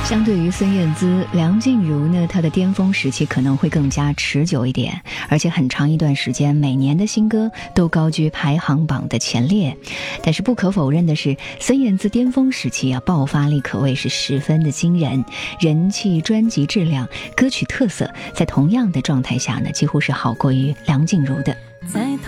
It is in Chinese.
相对于孙燕姿，梁静茹呢，她的巅峰时期可能会更加持久一点，而且很长一段时间每年的新歌都高居排行榜的前列。但是不可否认的是，孙燕姿巅峰时期爆发力可谓是十分的惊人，人气、专辑质量、歌曲特色在同样的状态下呢，几乎是好过于梁静茹的。